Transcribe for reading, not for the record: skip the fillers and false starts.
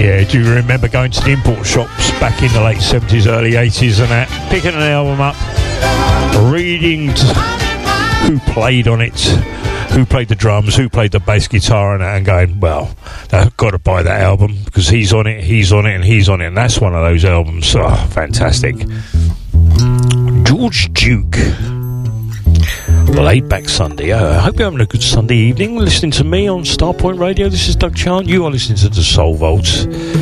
Yeah, do you remember going to the import shops back in the late 70s, early 80s and that, picking an album up, reading who played on it, who played the drums, who played the bass guitar and that, and going, well, I've got to buy that album because he's on it, and he's on it, and that's one of those albums. Oh, fantastic. George Duke. Laid Back Sunday. I hope you're having a good Sunday evening listening to me on Starpoint Radio. This is Doug Chant. You are listening to the Soul Vaults.